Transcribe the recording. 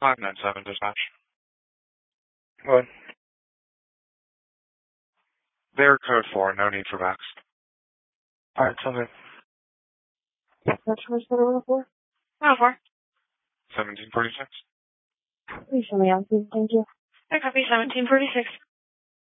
597 dispatch. What? They're code 4, no need for backs. Alright, sounds good. That's what's the number for? 1746. Please show me out, please. Thank you. I copy 1746.